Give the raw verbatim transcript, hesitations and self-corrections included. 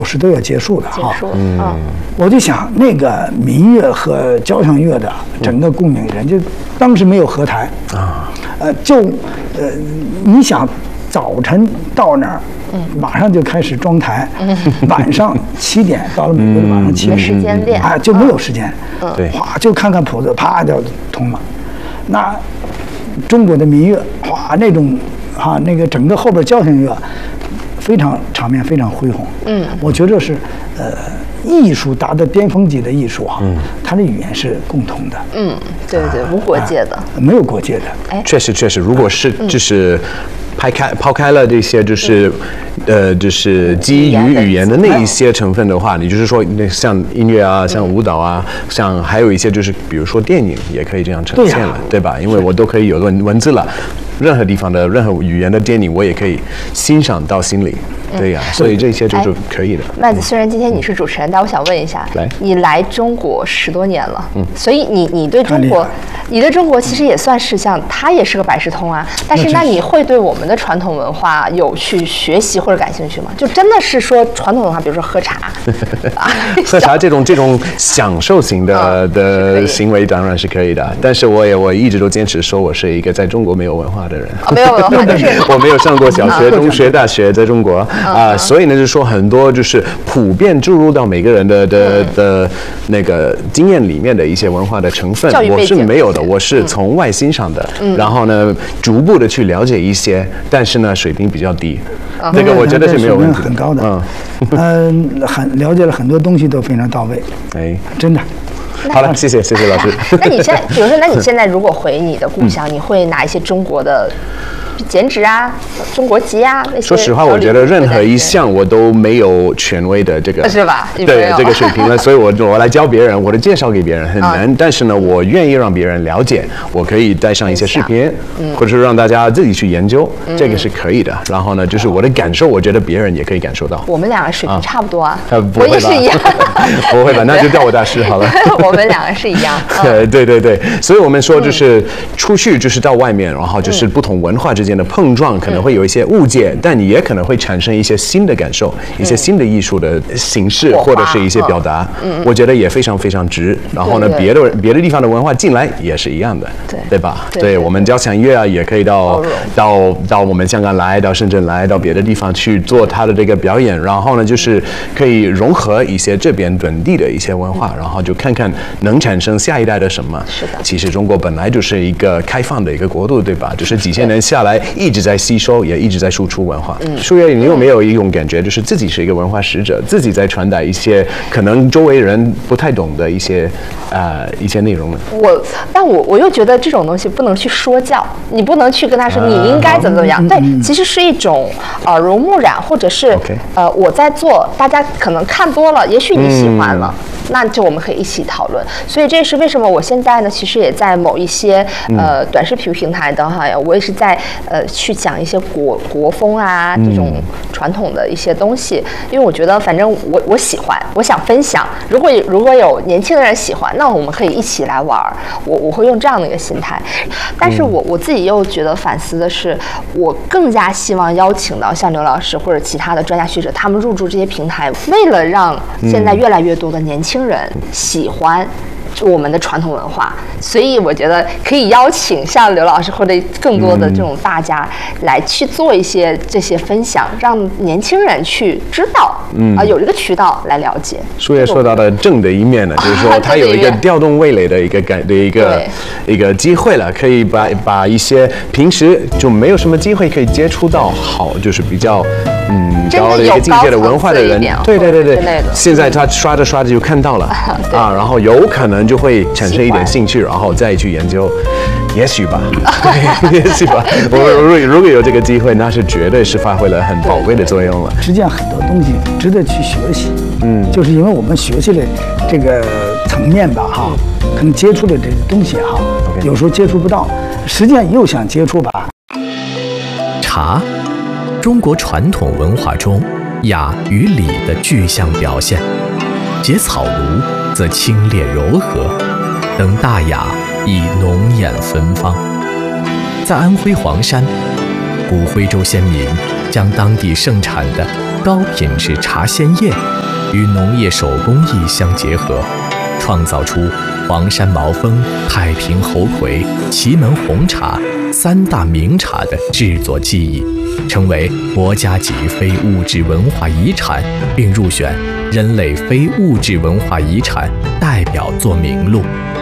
是都要结束的哈。 结束，嗯， 我就想那个民乐和交响乐的整个供应人，就当时没有合台啊，呃，就呃，你想早晨到那儿。马上就开始装台，晚上七点到了美国的晚上七点， 没时间练啊，就没有时间， 对， 哗就看看谱子，啪就通了。那中国的民乐，哗那种啊那个整个后边交响乐，非常场面非常恢宏。嗯，我觉得是呃艺术达到巅峰级的艺术哈，它的语言是共通的。 嗯，对对，无国界的， 没有国界的。 哎，确实确实，如果是就是。抛开抛开了这些，就是，呃，就是基于语言的那一些成分的话，你就是说，那像音乐啊，像舞蹈啊，像还有一些就是，比如说电影也可以这样呈现了，对吧？因为我都可以有文文字了，任何地方的任何语言的电影，我也可以欣赏到心里。对呀，所以这些就是可以的。 麦子，虽然今天你是主持人，但我想问一下， 来， 你来中国十多年了，嗯，所以你你对中国，你对中国其实也算是像它也是个百事通啊。但是那你会对我们的传统文化有去学习或者感兴趣吗？就真的是说传统文化，比如说喝茶， 喝茶这种这种享受型的的行为当然是可以的，但是我也我一直都坚持说我是一个在中国没有文化的人， 没有文化，就是我没有上过小学、中学、大学，在中国。啊，所以呢，就是说很多就是普遍注入到每个人的的的那个经验里面的一些文化的成分，我是没有的，我是从外欣赏的，然后呢，逐步的去了解一些，但是呢，水平比较低，这个我觉得是没有问题， 很高的，嗯，嗯，很了解了很多东西都非常到位，哎，真的。 好了，谢谢谢谢老师。 那你现在，比如说，那你现在如果回你的故乡，你会拿一些中国的剪纸啊、中国籍啊那些？ 说实话，我觉得任何一项我都没有权威的这个， 是吧？ 对这个水平了，所以我我来教别人，我的介绍给别人很难，但是呢，我愿意让别人了解，我可以带上一些视频，或者是让大家自己去研究，这个是可以的。然后呢，就是我的感受，我觉得别人也可以感受到。 我们两个水平差不多啊， 我也是一样。 不会吧？那就叫我大师好了。 我们两个是一样。 对对对对，所以我们说就是出去就是到外面，然后就是不同文化之间的碰撞，可能会有一些误解，但你也可能会产生一些新的感受，一些新的艺术的形式或者是一些表达。嗯，我觉得也非常非常值。然后呢，别的别的地方的文化进来也是一样的，对对吧？对，我们交响乐啊，也可以到到到我们香港来，到深圳来，到别的地方去做它的这个表演。然后呢，就是可以融合一些这边本地的一些文化，然后就看看能产生下一代的什么。 是的。 其实中国本来就是一个开放的一个国度，对吧？就是几千年下来一直在吸收，也一直在输出文化。嗯。舒月，你有没有一种感觉，就是自己是一个文化使者，自己在传达一些可能周围人不太懂的一些呃一些内容呢？ 我，但我我又觉得这种东西不能去说教，你不能去跟他说你应该怎么怎么样。对，其实是一种耳濡目染，或者是呃我在做，大家可能看多了，也许你喜欢了。那就我们可以一起讨论，所以这是为什么我现在呢，其实也在某一些呃短视频平台的哈，我也是在呃去讲一些国国风啊这种传统的一些东西，因为我觉得反正我我喜欢，我想分享。如果如果有年轻的人喜欢，那我们可以一起来玩，我我会用这样的一个心态。但是我我自己又觉得反思的是，我更加希望邀请到像刘老师或者其他的专家学者，他们入驻这些平台，为了让现在越来越多的年轻人喜欢我们的传统文化，所以我觉得可以邀请像刘老师或者更多的这种大家来去做一些这些分享，让年轻人去知道，嗯啊、呃，有一个渠道来了解。 舒月说到的正的一面呢，就是说他有一个调动味蕾的一个感的一个一个机会了，可以把把一些平时就没有什么机会可以接触到好，就是比较。嗯，高的一个境界的文化的人，对对对对，现在他刷着刷着就看到了啊，然后有可能就会产生一点兴趣，然后再去研究，也许吧，也许吧。我如果如果有这个机会，那是绝对是发挥了很宝贵的作用了。 实际上很多东西值得去学习，嗯，就是因为我们学习了这个层面吧，哈，可能接触的这些东西哈，有时候接触不到，实际上又想接触吧。 茶。中国传统文化中雅与礼的具象表现，结草庐则清冽柔和，登大雅亦浓艳芬芳。在安徽黄山，古徽州先民将当地盛产的高品质茶鲜叶与农业手工艺相结合，创造出黄山毛峰、太平猴魁、祁门红茶三大名茶的制作技艺，成为国家级非物质文化遗产，并入选人类非物质文化遗产代表作名录。